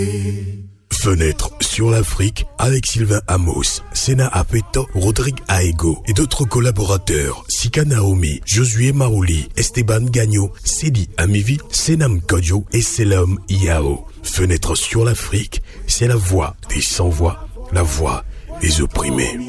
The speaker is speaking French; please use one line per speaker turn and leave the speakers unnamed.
Fenêtre sur l'Afrique avec Sylvain Amos, Sena Apeto, Rodrigue Aego et d'autres collaborateurs, Sika Naomi, Josué Marouli, Esteban Gagno, Sedi Amivi, Senam Kodjo et Selam Yao. Fenêtre sur l'Afrique, c'est la voix des sans-voix, la voix des opprimés.